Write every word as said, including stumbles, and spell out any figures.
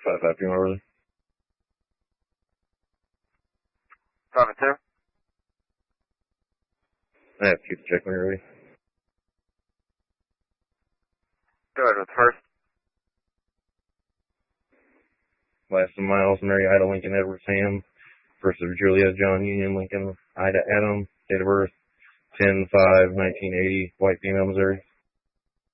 five five two, Marley. Five and two. I have to check when you're ready. Go ahead with the first. Last of Miles, Mary Ida Lincoln Edward Sam. First of Julia John Union Lincoln Ida Adam. Date of birth ten five nineteen eighty. White female, Missouri.